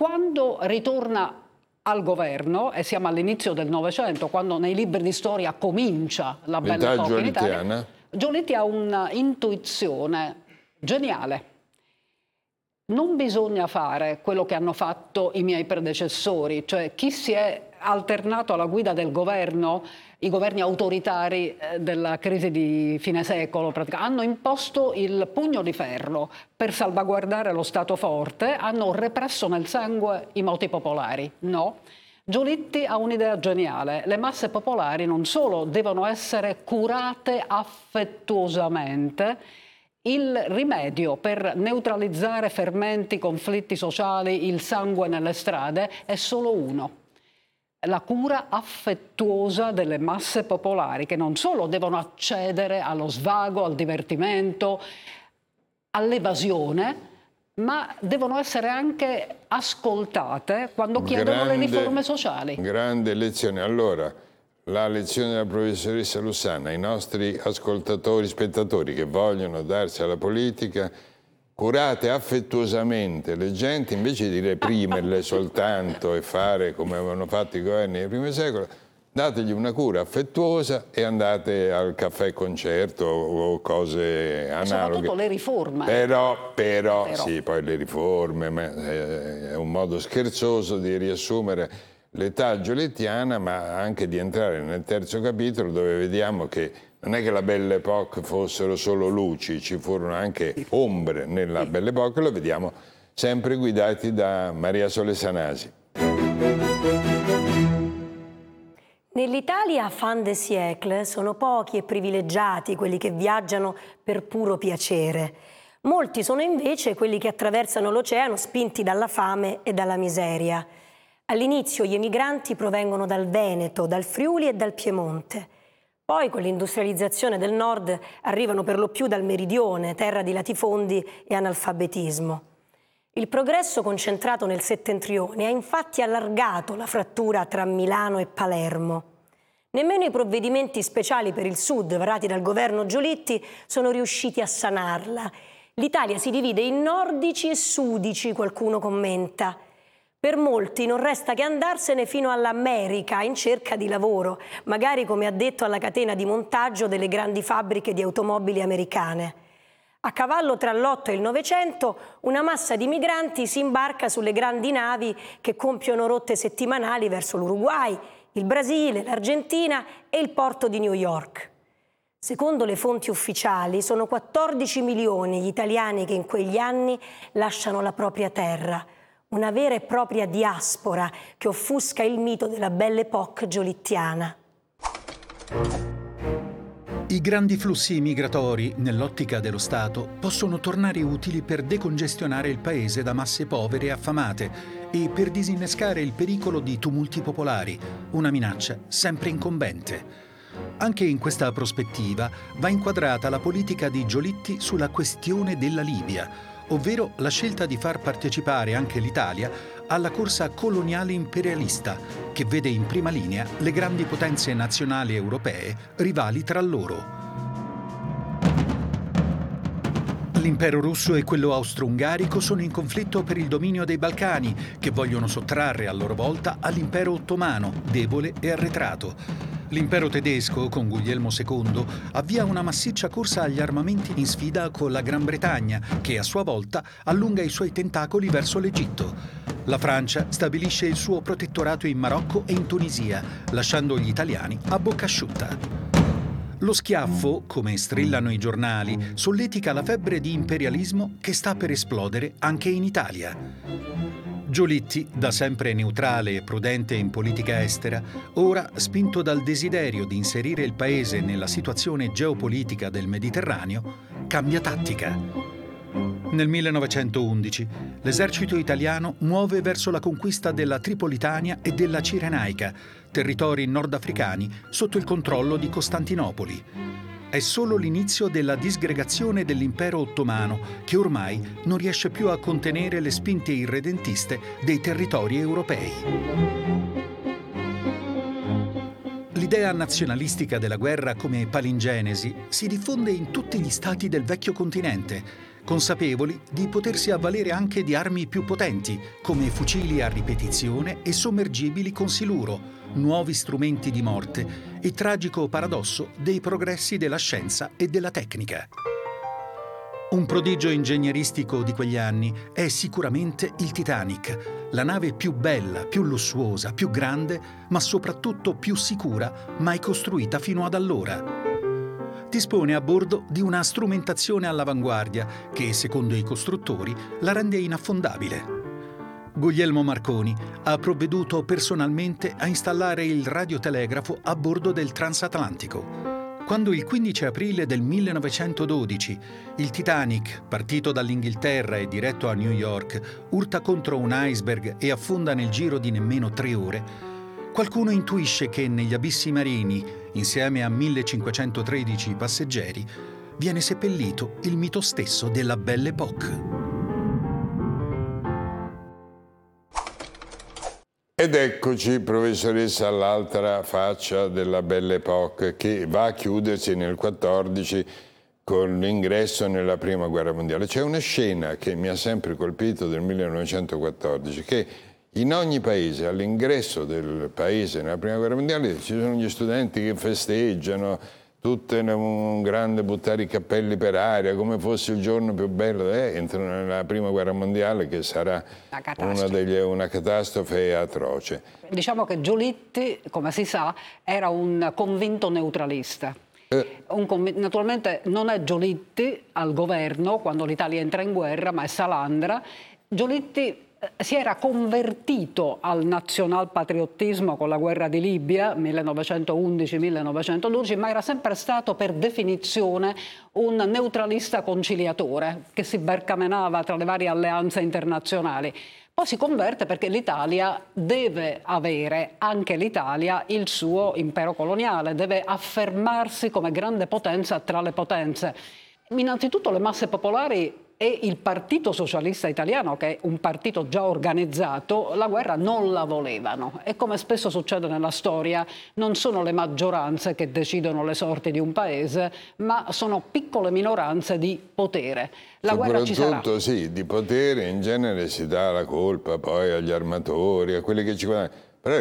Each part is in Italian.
Quando ritorna al governo, e siamo all'inizio del Novecento, quando nei libri di storia comincia la Belle Époque in Italia, Giolitti ha un'intuizione geniale. Non bisogna fare quello che hanno fatto i miei predecessori, cioè chi si è alternato alla guida del governo, i governi autoritari della crisi di fine secolo, hanno imposto il pugno di ferro per salvaguardare lo Stato forte, hanno represso nel sangue i moti popolari. No. Giolitti ha un'idea geniale: le masse popolari non solo devono essere curate affettuosamente, il rimedio per neutralizzare fermenti, conflitti sociali, il sangue nelle strade è solo uno: la cura affettuosa delle masse popolari, che non solo devono accedere allo svago, al divertimento, all'evasione, ma devono essere anche ascoltate quando chiedono le riforme sociali. Grande lezione. Allora, la lezione della professoressa Lussana ai nostri ascoltatori, spettatori che vogliono darsi alla politica: curate affettuosamente le genti, invece di reprimerle soltanto e fare come avevano fatto i governi del primo secolo. Dategli una cura affettuosa e andate al caffè concerto o cose analoghe. Soprattutto le riforme. Però. Sì, poi le riforme, è un modo scherzoso di riassumere l'età giolittiana, ma anche di entrare nel terzo capitolo, dove vediamo che non è che la Belle Époque fossero solo luci, ci furono anche ombre nella Belle Époque, lo vediamo sempre guidati da Maria Sole Sanasi. Nell'Italia fin de siècle sono pochi e privilegiati quelli che viaggiano per puro piacere. Molti sono invece quelli che attraversano l'oceano spinti dalla fame e dalla miseria. All'inizio gli emigranti provengono dal Veneto, dal Friuli e dal Piemonte. Poi con l'industrializzazione del nord arrivano per lo più dal meridione, terra di latifondi e analfabetismo. Il progresso concentrato nel settentrione ha infatti allargato la frattura tra Milano e Palermo. Nemmeno i provvedimenti speciali per il sud varati dal governo Giolitti sono riusciti a sanarla. L'Italia si divide in nordici e sudici, qualcuno commenta. Per molti non resta che andarsene fino all'America in cerca di lavoro, magari come addetto alla catena di montaggio delle grandi fabbriche di automobili americane. A cavallo tra l'8 e il 900 una massa di migranti si imbarca sulle grandi navi che compiono rotte settimanali verso l'Uruguay, il Brasile, l'Argentina e il porto di New York. Secondo le fonti ufficiali sono 14 milioni gli italiani che in quegli anni lasciano la propria terra, una vera e propria diaspora che offusca il mito della Belle Époque giolittiana. I grandi flussi migratori, nell'ottica dello Stato, possono tornare utili per decongestionare il paese da masse povere e affamate e per disinnescare il pericolo di tumulti popolari, una minaccia sempre incombente. Anche in questa prospettiva va inquadrata la politica di Giolitti sulla questione della Libia, ovvero la scelta di far partecipare anche l'Italia alla corsa coloniale imperialista, che vede in prima linea le grandi potenze nazionali europee rivali tra loro. L'impero russo e quello austro-ungarico sono in conflitto per il dominio dei Balcani, che vogliono sottrarre a loro volta all'impero ottomano, debole e arretrato. L'impero tedesco, con Guglielmo II, avvia una massiccia corsa agli armamenti in sfida con la Gran Bretagna, che a sua volta allunga i suoi tentacoli verso l'Egitto. La Francia stabilisce il suo protettorato in Marocco e in Tunisia, lasciando gli italiani a bocca asciutta. Lo schiaffo, come strillano i giornali, solletica la febbre di imperialismo che sta per esplodere anche in Italia. Giolitti, da sempre neutrale e prudente in politica estera, ora, spinto dal desiderio di inserire il paese nella situazione geopolitica del Mediterraneo, cambia tattica. Nel 1911 l'esercito italiano muove verso la conquista della Tripolitania e della Cirenaica, territori nordafricani sotto il controllo di Costantinopoli. È solo l'inizio della disgregazione dell'impero ottomano, che ormai non riesce più a contenere le spinte irredentiste dei territori europei. L'idea nazionalistica della guerra come palingenesi si diffonde in tutti gli stati del vecchio continente, consapevoli di potersi avvalere anche di armi più potenti, come fucili a ripetizione e sommergibili con siluro, nuovi strumenti di morte e tragico paradosso dei progressi della scienza e della tecnica. Un prodigio ingegneristico di quegli anni è sicuramente il Titanic, la nave più bella, più lussuosa, più grande, ma soprattutto più sicura mai costruita fino ad allora. Dispone a bordo di una strumentazione all'avanguardia che, secondo i costruttori, la rende inaffondabile. Guglielmo Marconi ha provveduto personalmente a installare il radiotelegrafo a bordo del transatlantico. Quando il 15 aprile del 1912 il Titanic, partito dall'Inghilterra e diretto a New York, urta contro un iceberg e affonda nel giro di nemmeno 3 ore, qualcuno intuisce che negli abissi marini, insieme a 1513 passeggeri, viene seppellito il mito stesso della Belle Époque. Ed eccoci, professoressa, all'altra faccia della Belle Époque, che va a chiudersi nel 14 con l'ingresso nella Prima Guerra Mondiale. C'è una scena che mi ha sempre colpito del 1914, che in ogni paese, all'ingresso del paese nella Prima Guerra Mondiale, ci sono gli studenti che festeggiano, tutte un grande buttare i cappelli per aria, come fosse il giorno più bello, entrano nella Prima Guerra Mondiale, che sarà una catastrofe atroce. Diciamo che Giolitti, come si sa, era un convinto neutralista. Naturalmente non è Giolitti al governo quando l'Italia entra in guerra, ma è Salandra. Giolitti si era convertito al nazionalpatriottismo con la guerra di Libia 1911-1912, ma era sempre stato per definizione un neutralista conciliatore che si barcamenava tra le varie alleanze internazionali. Poi si converte perché l'Italia deve avere, anche l'Italia, il suo impero coloniale, deve affermarsi come grande potenza tra le potenze. Innanzitutto le masse popolari e il Partito Socialista Italiano, che è un partito già organizzato, la guerra non la volevano. E come spesso succede nella storia, non sono le maggioranze che decidono le sorti di un paese, ma sono piccole minoranze di potere. La guerra ci sarà. Soprattutto sì, di potere in genere si dà la colpa poi agli armatori, a quelli che ci guadagnano. Però è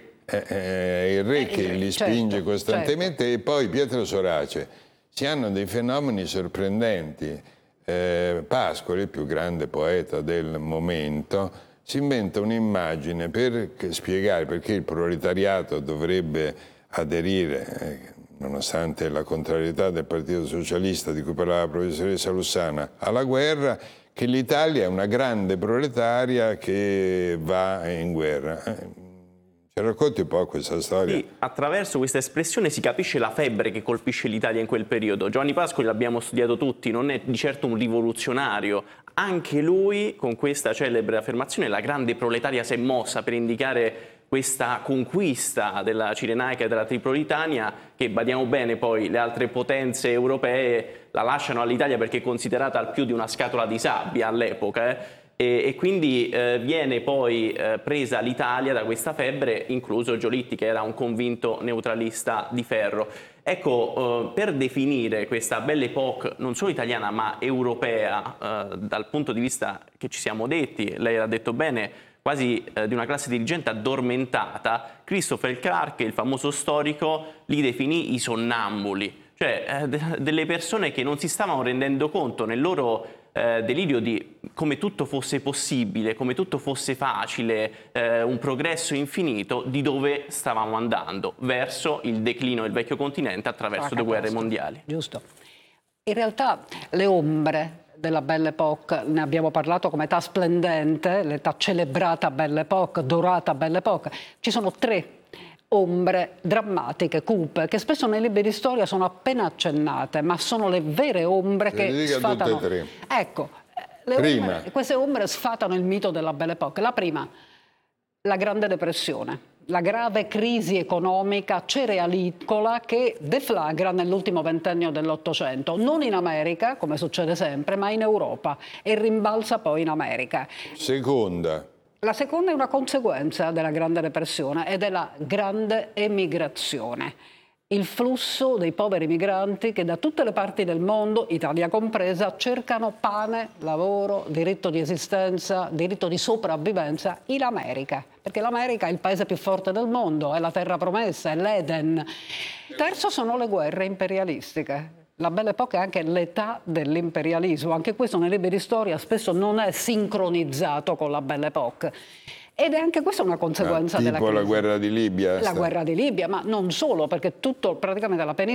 il re che li spinge costantemente, certo. E poi Pietro Sorace. Si hanno dei fenomeni sorprendenti. Pascoli, il più grande poeta del momento, si inventa un'immagine per spiegare perché il proletariato dovrebbe aderire, nonostante la contrarietà del Partito Socialista di cui parlava la professoressa Lussana, alla guerra, che l'Italia è una grande proletaria che va in guerra. Ci racconti un po' questa storia? Sì, attraverso questa espressione si capisce la febbre che colpisce l'Italia in quel periodo. Giovanni Pascoli l'abbiamo studiato tutti, non è di certo un rivoluzionario. Anche lui, con questa celebre affermazione, la grande proletaria si è mossa per indicare questa conquista della Cirenaica e della Tripolitania, che badiamo bene poi le altre potenze europee la lasciano all'Italia perché è considerata al più di una scatola di sabbia all'epoca. E quindi viene poi presa l'Italia da questa febbre, incluso Giolitti, che era un convinto neutralista di ferro. Ecco, per definire questa Belle Époque non solo italiana ma europea, dal punto di vista che ci siamo detti, lei l'ha detto bene, quasi di una classe dirigente addormentata, Christopher Clark, il famoso storico, li definì i sonnambuli, cioè delle persone che non si stavano rendendo conto nel loro delirio di come tutto fosse possibile, come tutto fosse facile, un progresso infinito, di dove stavamo andando, verso il declino del vecchio continente attraverso 2 guerre mondiali. Giusto. In realtà le ombre della Belle Époque, ne abbiamo parlato come età splendente, l'età celebrata Belle Époque, dorata Belle Époque, ci sono 3 ombre drammatiche, cupe, che spesso nei libri di storia sono appena accennate, ma sono le vere ombre che sfatano. Ecco, queste ombre sfatano il mito della Belle Époque. La prima, la Grande Depressione, la grave crisi economica cerealicola che deflagra nell'ultimo ventennio dell'Ottocento, non in America, come succede sempre, ma in Europa, e rimbalza poi in America. Seconda. La seconda è una conseguenza della Grande Depressione ed è la grande emigrazione. il flusso dei poveri migranti che da tutte le parti del mondo, Italia compresa, cercano pane, lavoro, diritto di esistenza, diritto di sopravvivenza in America. Perché l'America è il paese più forte del mondo, è la terra promessa, è l'Eden. Terzo sono le guerre imperialistiche. La Belle Époque è anche l'età dell'imperialismo. Anche questo nei libri di storia spesso non è sincronizzato con la Belle Époque. Ed è anche questa una conseguenza della crisi. Tipo la guerra di Libia? La guerra di Libia, ma non solo, perché praticamente la penisola